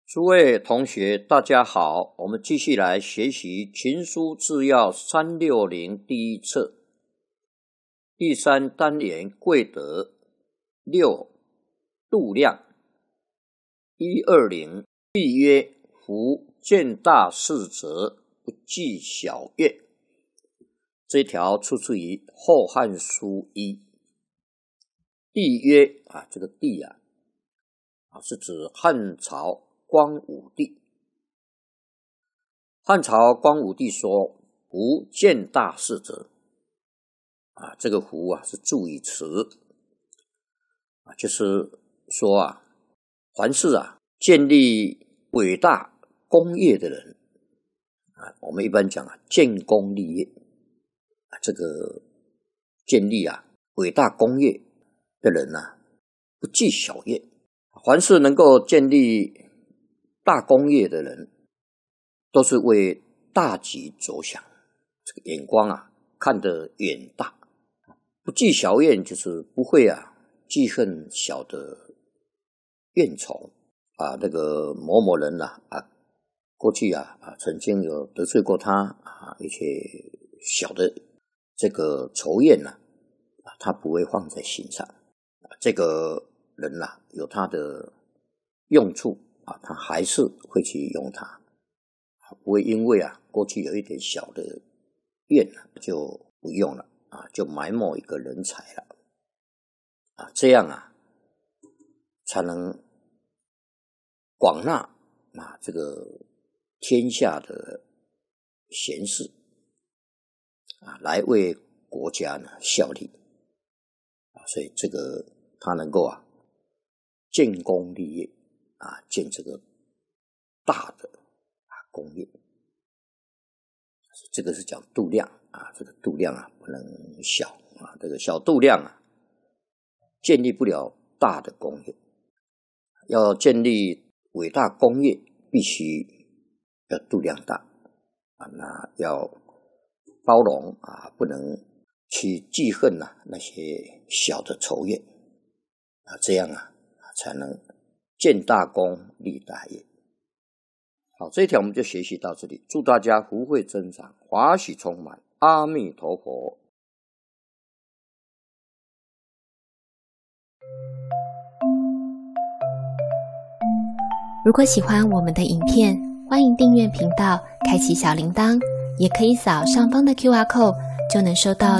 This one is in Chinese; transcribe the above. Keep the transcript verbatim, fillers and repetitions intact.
诸位同学大家好，我们继续来学习群书治要三六零第一册第三单元贵德六度量一二零必曰夫见大事则不计小悦，这条出自于《后汉书一》。帝曰啊，这个帝啊，啊是指汉朝光武帝。汉朝光武帝说：“夫见大事者，啊，这个夫啊是助语词，啊，就是说啊，凡是啊建立伟大功业的人，啊，我们一般讲啊建功立业，啊，这个建立啊伟大功业的人啊，不计小业。凡是能够建立大功业的人，都是为大局着想，这个眼光啊看得远大，不计小怨，就是不会啊记恨小的怨仇啊。那个某某人啊啊，过去啊啊曾经有得罪过他啊，一些小的这个仇怨呐啊，他不会放在心上。啊、这个人呐、啊、有他的用处啊，他还是会去用它，不会因为啊过去有一点小的怨啊就不用了啊，就埋没一个人才了啊，这样啊才能广纳啊这个天下的贤士啊，来为国家呢效力啊，所以这个他能够啊建功立业啊，建这个大的啊功业，这个是讲度量啊，这个度量啊不能小啊，这个小度量啊建立不了大的功业。要建立伟大功业，必须要度量大啊，那要包容啊，不能去记恨啊那些小的仇怨啊，这样啊才能建大功立大业。好，这一条我们就学习到这里，祝大家福慧增长，华喜充满，阿弥陀佛。 如果喜欢我们的影片，欢迎订阅频道，开启小铃铛，也可以扫上方的 Q R code， 就能收到